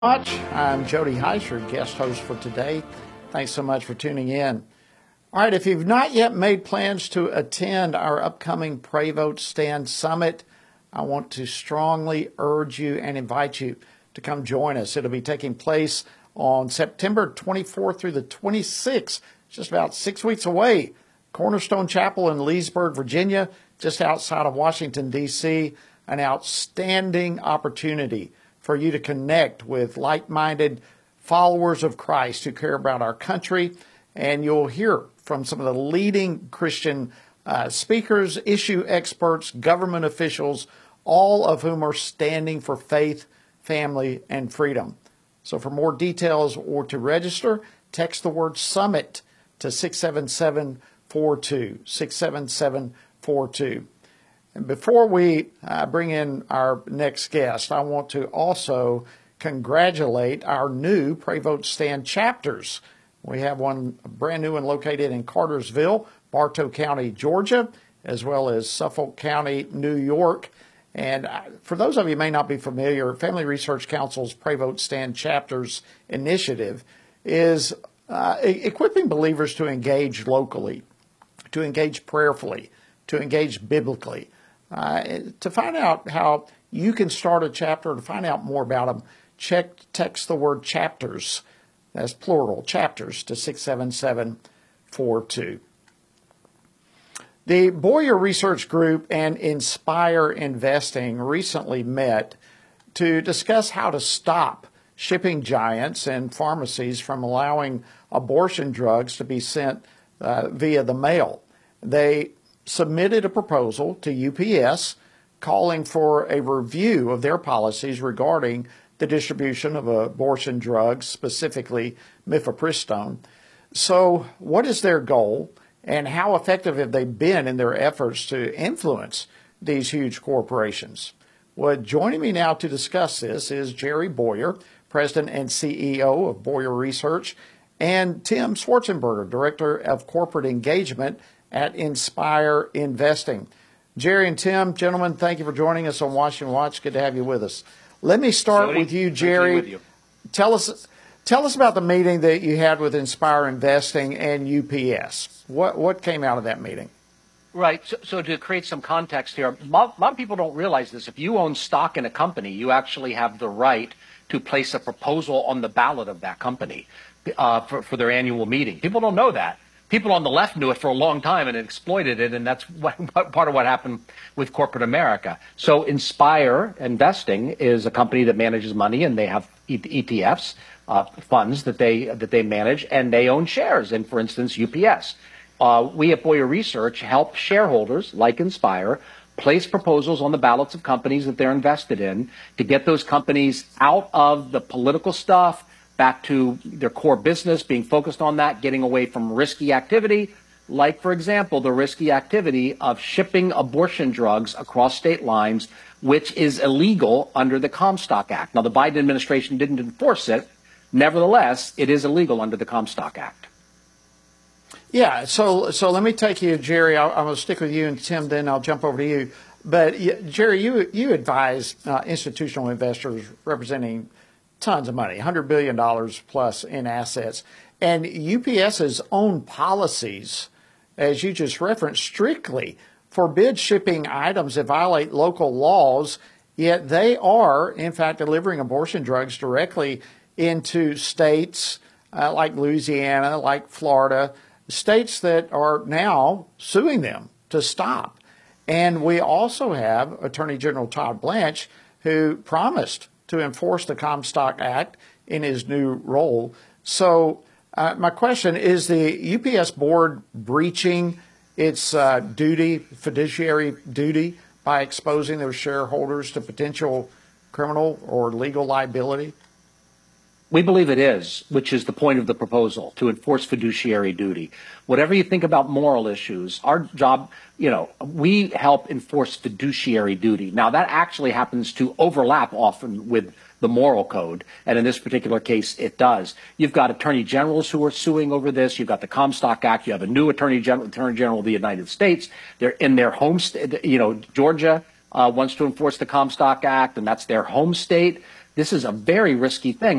I'm Jody Heischer, guest host for today. Thanks so much for tuning in. All right, if you've not yet made plans to attend our upcoming Pray Vote Stand Summit, I want to strongly urge you and invite you to come join us. It'll be taking place on September 24th through the 26th, just about 6 weeks away. Cornerstone Chapel in Leesburg, Virginia, just outside of Washington, D.C., an outstanding opportunity for you to connect with like-minded followers of Christ who care about our country. And you'll hear from some of the leading Christian speakers, issue experts, government officials, all of whom are standing for faith, family, and freedom. So for more details or to register, text the word SUMMIT to 67742, 67742. And before we bring in our next guest, I want to also congratulate our new Pray Vote Stand chapters. We have one brand new one located in Cartersville, Bartow County, Georgia, as well as Suffolk County, New York. And for those of you who may not be familiar, Family Research Council's Pray Vote Stand chapters initiative is equipping believers to engage locally, to engage prayerfully, to engage biblically. To find out how you can start a chapter, to find out more about them, text the word chapters, that's plural, chapters, to 67742. The Boyer Research Group and Inspire Investing recently met to discuss how to stop shipping giants and pharmacies from allowing abortion drugs to be sent via the mail. They submitted a proposal to UPS calling for a review of their policies regarding the distribution of abortion drugs, specifically mifepristone. So what is their goal, and how effective have they been in their efforts to influence these huge corporations? Well, joining me now to discuss this is Jerry Boyer, President and CEO of Boyer Research, and Tim Schwarzenberger, Director of Corporate Engagement at Inspire Investing. Jerry and Tim, gentlemen, thank you for joining us on Washington Watch. Good to have you with us. Let me start with you, Jerry. With you. Tell us about the meeting that you had with Inspire Investing and UPS. What came out of that meeting? Right. So to create some context here, a lot of people don't realize this. If you own stock in a company, you actually have the right to place a proposal on the ballot of that company for their annual meeting. People don't know that. People on the left knew it for a long time and exploited it, and that's part of what happened with corporate America. So Inspire Investing is a company that manages money, and they have ETFs, funds that they manage, and they own shares in, for instance, UPS. We at Boyer Research help shareholders like Inspire place proposals on the ballots of companies that they're invested in to get those companies out of the political stuff, back to their core business, being focused on that, getting away from risky activity, like, for example, the risky activity of shipping abortion drugs across state lines, which is illegal under the Comstock Act. Now, the Biden administration didn't enforce it. Nevertheless, it is illegal under the Comstock Act. Yeah, so let me take you, Jerry. I'm going to stick with you, and Tim, then I'll jump over to you. But, Jerry, you advise institutional investors representing tons of money, $100 billion plus in assets. And UPS's own policies, as you just referenced, strictly forbid shipping items that violate local laws, yet they are, in fact, delivering abortion drugs directly into states like Louisiana, like Florida, states that are now suing them to stop. And we also have Attorney General Todd Blanche, who promised to enforce the Comstock Act in his new role. So my question is, the UPS board breaching its fiduciary duty by exposing their shareholders to potential criminal or legal liability? We believe it is, which is the point of the proposal, to enforce fiduciary duty. Whatever you think about moral issues, our job, we help enforce fiduciary duty. Now, that actually happens to overlap often with the moral code, and in this particular case, it does. You've got attorney generals who are suing over this. You've got the Comstock Act. You have a new attorney general of the United States. They're in their home state. Georgia wants to enforce the Comstock Act, and that's their home state. This is a very risky thing.